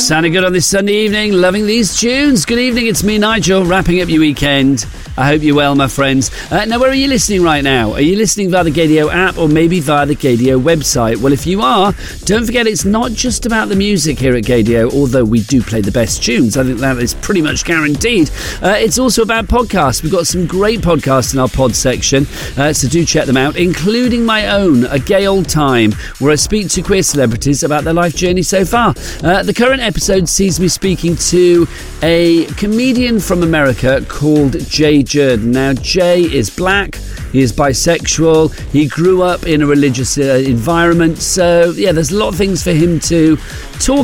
Sounding good on this Sunday evening, loving these tunes. Good evening, it's me, Nigel, wrapping up your weekend. I hope you're well, my friends. Now, where are you listening right now? Are you listening via the Gaydio app or maybe via the Gaydio website? Well, if you are, don't forget it's not just about the music here at Gaydio, although we do play the best tunes. I think that is pretty much guaranteed. It's also about podcasts. We've got some great podcasts in our pod section, so do check them out, including my own, A Gay Old Time, where I speak to queer celebrities about their life journey so far. The current episode sees me speaking to a comedian from America called Jay Jordan. Now, Jay is black, he is bisexual, he grew up in a religious environment, so yeah, there's a lot of things for him to talk